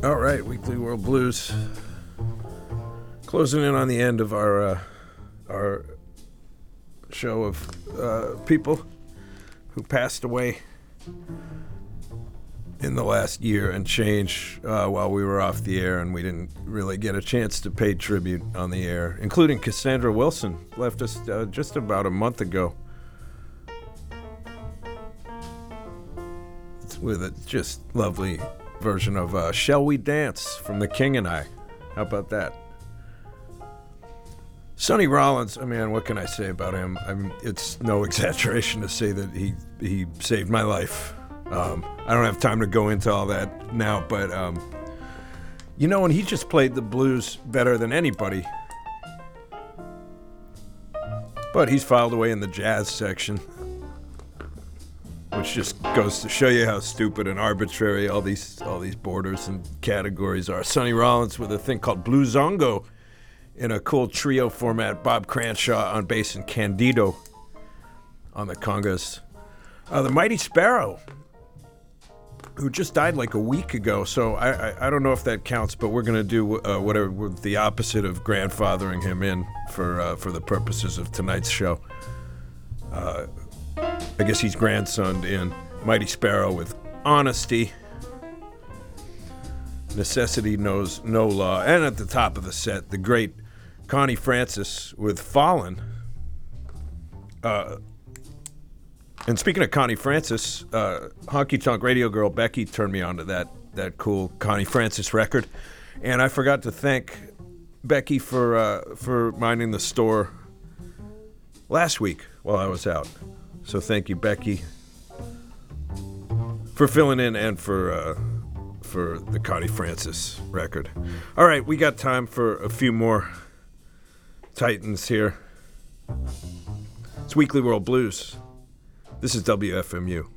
All right, Weekly World Blues. Closing in on the end of our show of people who passed away in the last year and change while we were off the air, and we didn't really get a chance to pay tribute on the air, including Cassandra Wilson, left us just about a month ago with a just lovely version of Shall We Dance from The King and I. How about that? Sonny Rollins, I mean, what can I say about him? I mean, it's no exaggeration to say that he saved my life. I don't have time to go into all that now, but, and he just played the blues better than anybody. But he's filed away in the jazz section, which just goes to show you how stupid and arbitrary all these borders and categories are. Sonny Rollins with a thing called Bluesongo in a cool trio format. Bob Cranshaw on bass and Candido on the congas. The Mighty Sparrow, who just died like a week ago, so I don't know if that counts, but we're going to do whatever the opposite of grandfathering him in for the purposes of tonight's show. I guess he's grandsoned in Mighty Sparrow with Honesty. Necessity Knows No Law. And at the top of the set, the great Connie Francis with Fallen. And speaking of Connie Francis, Honky Tonk Radio Girl Becky turned me on to that cool Connie Francis record. And I forgot to thank Becky for minding the store last week while I was out. So thank you, Becky, for filling in and for the Connie Francis record. All right, we got time for a few more Titans here. It's Weekly World Blues. This is WFMU.